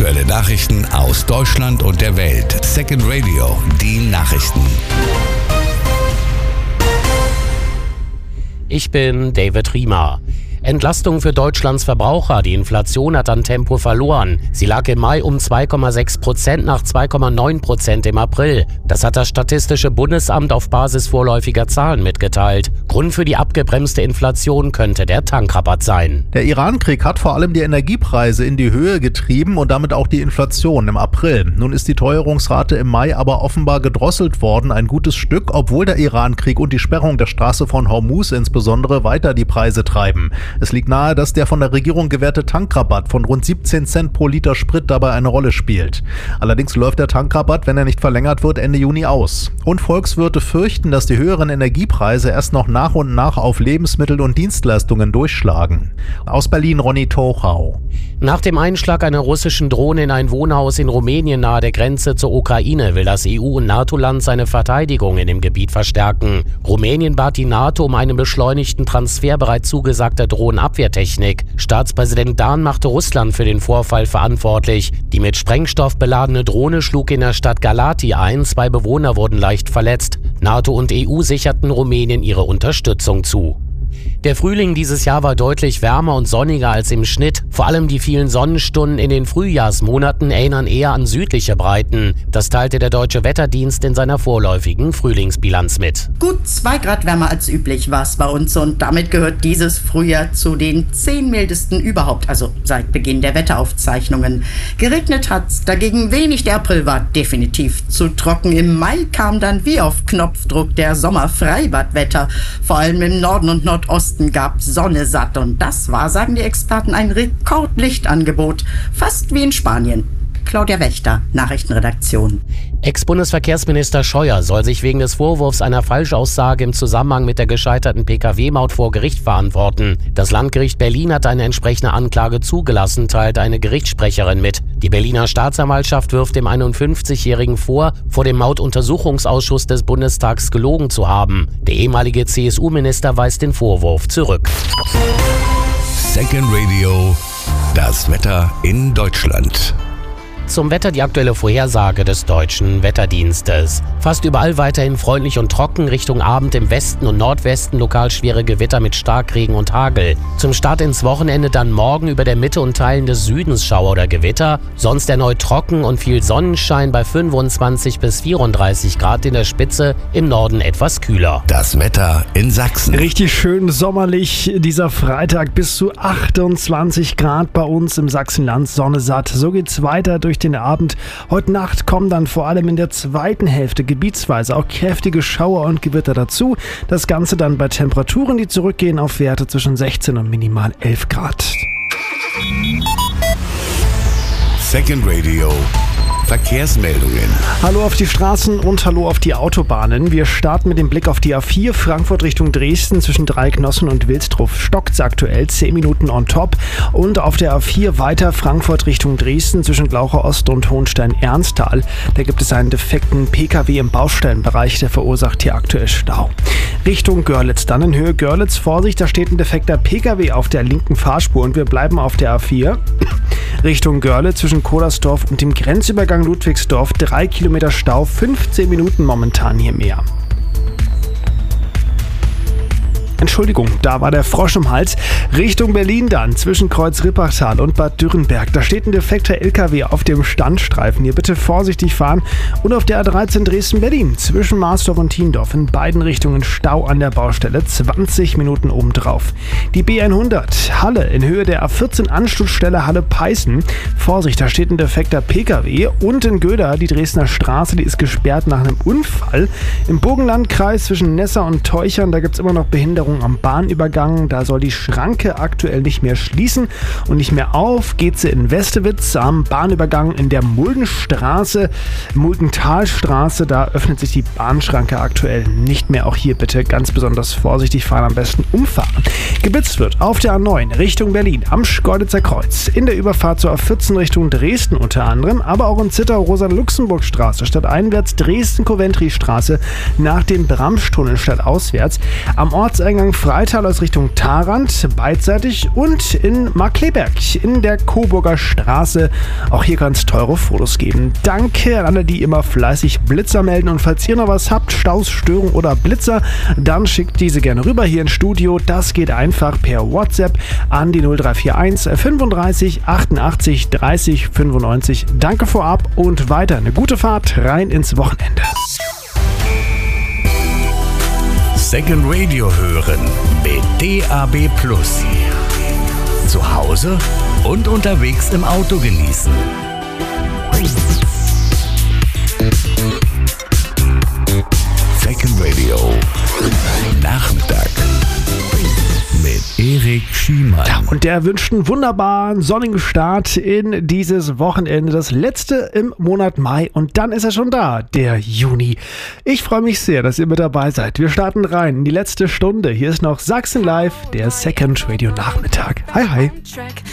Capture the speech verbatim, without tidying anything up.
Aktuelle Nachrichten aus Deutschland und der Welt. Second Radio, die Nachrichten. Ich bin David Riemer. Entlastung für Deutschlands Verbraucher. Die Inflation hat an Tempo verloren. Sie lag im Mai um zwei Komma sechs Prozent nach zwei Komma neun Prozent im April. Das hat das Statistische Bundesamt auf Basis vorläufiger Zahlen mitgeteilt. Grund für die abgebremste Inflation könnte der Tankrabatt sein. Der Iran-Krieg hat vor allem die Energiepreise in die Höhe getrieben und damit auch die Inflation im April. Nun ist die Teuerungsrate im Mai aber offenbar gedrosselt worden, ein gutes Stück, obwohl der Iran-Krieg und die Sperrung der Straße von Hormuz insbesondere weiter die Preise treiben. Es liegt nahe, dass der von der Regierung gewährte Tankrabatt von rund siebzehn Cent pro Liter Sprit dabei eine Rolle spielt. Allerdings läuft der Tankrabatt, wenn er nicht verlängert wird, Ende Juni aus. Und Volkswirte fürchten, dass die höheren Energiepreise erst noch nach und nach auf Lebensmittel und Dienstleistungen durchschlagen. Aus Berlin Ronny Tochau. Nach dem Einschlag einer russischen Drohne in ein Wohnhaus in Rumänien nahe der Grenze zur Ukraine will das E U- und NATO-Land seine Verteidigung in dem Gebiet verstärken. Rumänien bat die NATO um einen beschleunigten Transfer bereits zugesagter Drohnenabwehrtechnik. Staatspräsident Dahn machte Russland für den Vorfall verantwortlich. Die mit Sprengstoff beladene Drohne schlug in der Stadt Galati ein. Zwei Bewohner wurden leicht verletzt. NATO und E U sicherten Rumänien ihre Unterstützung zu. Der Frühling dieses Jahr war deutlich wärmer und sonniger als im Schnitt. Vor allem die vielen Sonnenstunden in den Frühjahrsmonaten erinnern eher an südliche Breiten. Das teilte der Deutsche Wetterdienst in seiner vorläufigen Frühlingsbilanz mit. Gut zwei Grad wärmer als üblich war es bei uns und damit gehört dieses Frühjahr zu den zehn mildesten überhaupt, also seit Beginn der Wetteraufzeichnungen. Geregnet hat's dagegen wenig, der April war definitiv zu trocken. Im Mai kam dann wie auf Knopfdruck der Sommerfreibadwetter. Vor allem im Norden und Nordosten gab Sonne satt und das war, sagen die Experten, ein Rekordlichtangebot, fast wie in Spanien. Claudia Wächter, Nachrichtenredaktion. Ex-Bundesverkehrsminister Scheuer soll sich wegen des Vorwurfs einer Falschaussage im Zusammenhang mit der gescheiterten P K W-Maut vor Gericht verantworten. Das Landgericht Berlin hat eine entsprechende Anklage zugelassen, teilt eine Gerichtssprecherin mit. Die Berliner Staatsanwaltschaft wirft dem einundfünfzigjährigen vor, vor dem Mautuntersuchungsausschuss des Bundestags gelogen zu haben. Der ehemalige C S U-Minister weist den Vorwurf zurück. Second Radio, das Wetter in Deutschland. Zum Wetter die aktuelle Vorhersage des Deutschen Wetterdienstes. Fast überall weiterhin freundlich und trocken, Richtung Abend im Westen und Nordwesten lokal schwere Gewitter mit Starkregen und Hagel. Zum Start ins Wochenende dann morgen über der Mitte und Teilen des Südens Schauer oder Gewitter. Sonst erneut trocken und viel Sonnenschein bei fünfundzwanzig bis vierunddreißig Grad in der Spitze, im Norden etwas kühler. Das Wetter in Sachsen. Richtig schön sommerlich dieser Freitag, bis zu achtundzwanzig Grad bei uns im Sachsenland, Sonne satt. So geht's weiter durch den Abend. Heute Nacht kommen dann vor allem in der zweiten Hälfte gebietsweise auch kräftige Schauer und Gewitter dazu. Das Ganze dann bei Temperaturen, die zurückgehen auf Werte zwischen sechzehn und minimal elf Grad. Second Radio. Verkehrsmeldungen. Hallo auf die Straßen und hallo auf die Autobahnen. Wir starten mit dem Blick auf die A vier Frankfurt Richtung Dresden zwischen Dreiknossen und Wilsdruff. Stockt's aktuell zehn Minuten on top. Und auf der A vier weiter Frankfurt Richtung Dresden zwischen Glaucher Ost und Hohenstein-Ernsthal. Da gibt es einen defekten P K W im Baustellenbereich, der verursacht hier aktuell Stau. Richtung Görlitz, dann in Höhe Görlitz. Vorsicht, da steht ein defekter P K W auf der linken Fahrspur und wir bleiben auf der A vier. Richtung Görlitz zwischen Kodersdorf und dem Grenzübergang Ludwigsdorf, drei Kilometer Stau, fünfzehn Minuten momentan hier mehr. Entschuldigung, da war der Frosch im Hals. Richtung Berlin dann, zwischen Kreuz-Rippachtal und Bad Dürrenberg. Da steht ein defekter L K W auf dem Standstreifen. Hier bitte vorsichtig fahren. Und auf der A dreizehn Dresden-Berlin, zwischen Marsdorf und Thiendorf, in beiden Richtungen Stau an der Baustelle, zwanzig Minuten obendrauf. Die B hundert, Halle, in Höhe der A vierzehn Anschlussstelle Halle-Peißen. Vorsicht, da steht ein defekter P K W. Und in Göda, die Dresdner Straße, die ist gesperrt nach einem Unfall. Im Burgenlandkreis zwischen Nessa und Teuchern, da gibt es immer noch Behinderung am Bahnübergang. Da soll die Schranke aktuell nicht mehr schließen und nicht mehr auf. Geht sie in Westewitz am Bahnübergang in der Muldenstraße, Muldentalstraße. Da öffnet sich die Bahnschranke aktuell nicht mehr. Auch hier bitte ganz besonders vorsichtig fahren, am besten umfahren. Geblitzt wird auf der A neun Richtung Berlin am Schkeuditzer Kreuz. In der Überfahrt zur A vierzehn Richtung Dresden unter anderem, aber auch in Zittau Rosa-Luxemburg-Straße stadteinwärts, Dresden-Coventry-Straße nach dem Bramstunnel stadtauswärts. Am Ortseingang Eingang Freital aus Richtung Tharandt, beidseitig, und in Markkleeberg in der Coburger Straße. Auch hier kann es teure Fotos geben. Danke an alle, die immer fleißig Blitzer melden, und falls ihr noch was habt, Staus, Störung oder Blitzer, dann schickt diese gerne rüber hier ins Studio. Das geht einfach per WhatsApp an die null drei vier eins fünfunddreißig achtundachtzig dreißig fünfundneunzig. Danke vorab und weiter eine gute Fahrt rein ins Wochenende. Second Radio hören mit D A B Plus. Zu Hause und unterwegs im Auto genießen. Second Radio Nachmittag mit Erik Schiemann. Ja, und der wünscht einen wunderbaren sonnigen Start in dieses Wochenende, das letzte im Monat Mai, und dann ist er schon da, der Juni. Ich freue mich sehr, dass ihr mit dabei seid. Wir starten rein in die letzte Stunde. Hier ist noch Sachsen Live, der Second Radio Nachmittag. Hi, hi.